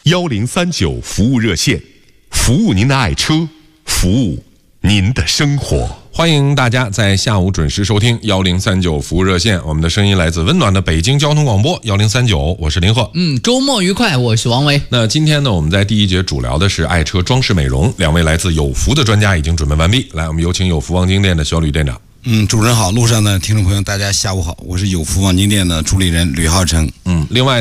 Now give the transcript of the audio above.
1039服务热线，服务您的爱车，服务您的生活。 欢迎大家在下午准时收听1039服务热线，我们的声音来自温暖的北京交通广播1039，我是林鹤。 周末愉快，我是王维。 那今天呢，我们在第一节主聊的是爱车装饰美容，两位来自有福的专家已经准备完毕，来，我们有请有福望京店的小吕店长。 主持人好，路上的听众朋友大家下午好，我是有福望京店的主理人吕浩成。 另外